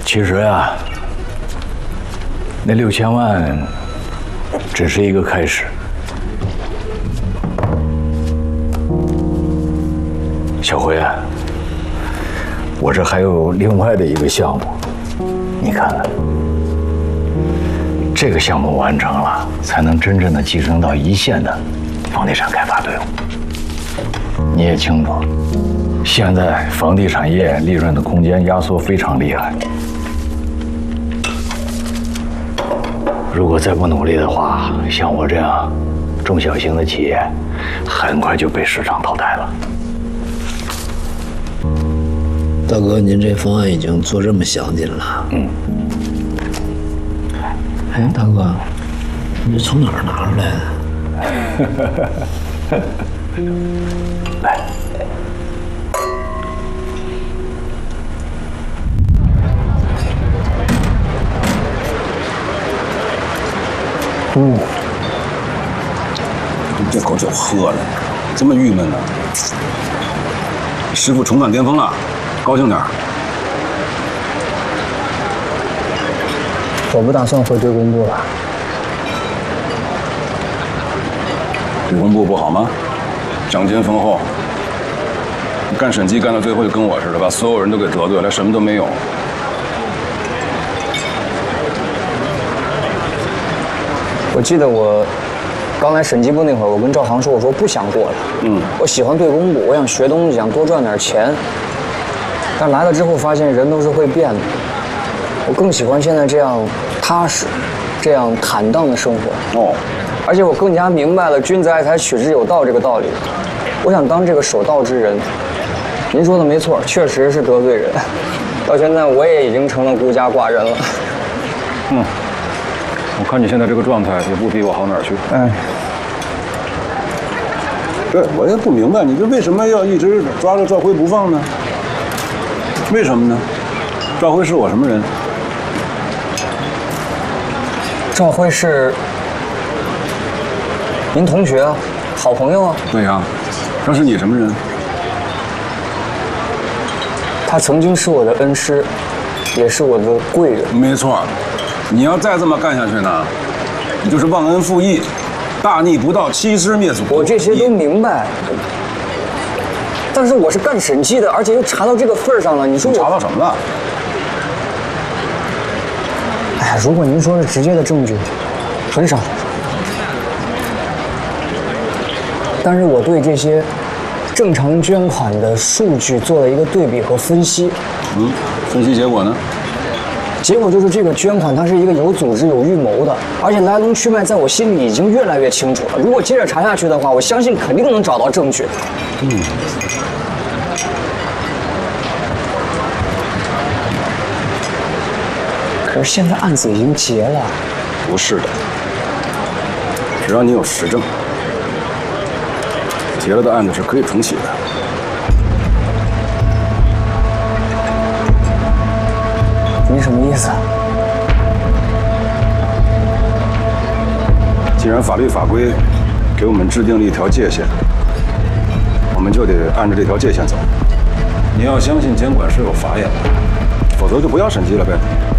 其实呀，那6000万只是一个开始。小辉啊，我这还有另外的一个项目，你看看，这个项目完成了，才能真正的晋升到一线的房地产开发队伍。你也清楚，现在房地产业利润的空间压缩非常厉害。如果再不努力的话，像我这样中小型的企业，很快就被市场淘汰了。 大哥，您这方案已经做这么详尽了。哎，大哥，你这从哪儿拿出来的？ 来。 你这口酒喝了，这么郁闷呢？师傅重返巅峰了，高兴点。 我不打算回对工部了。 对工部不好吗？奖金丰厚。你干审计干到最后就跟我似的，把所有人都给得罪了，什么都没有。 我记得我刚来审计部那会儿，我跟赵航说，我说不想过了。我喜欢对工部，我想学东西，想多赚点钱。但来了之后发现人都是会变的，我更喜欢现在这样踏实、这样坦荡的生活。而且我更加明白了“君子爱财，取之有道”这个道理。我想当这个守道之人。您说的没错，确实是得罪人。到现在我也已经成了孤家寡人了。 我看你现在这个状态也不比我好哪儿去。对，我也不明白你这为什么要一直抓着赵辉不放呢？为什么呢？赵辉是我什么人？ 赵辉是您同学啊，好朋友啊。 对呀，他是你什么人？ 他曾经是我的恩师，也是我的贵人。 没错。你要再这么干下去呢，你就是忘恩负义，大逆不道，欺师灭祖。 我这些都明白，但是我是干审计的，而且又查到这个份儿上了。你说我查到什么了？ 哎呀，如果您说是直接的证据，很少。但是我对这些正常捐款的数据做了一个对比和分析。 分析结果呢？ 结果就是这个捐款它是一个有组织有预谋的，而且来龙去脉在我心里已经越来越清楚了。如果接着查下去的话，我相信肯定能找到证据。可是现在案子已经结了。 不是的，只要你有实证，结了的案子是可以重启的。 您什么意思？ 既然法律法规给我们制定了一条界限，我们就得按照这条界限走。你要相信监管是有法眼的，否则就不要审计了呗。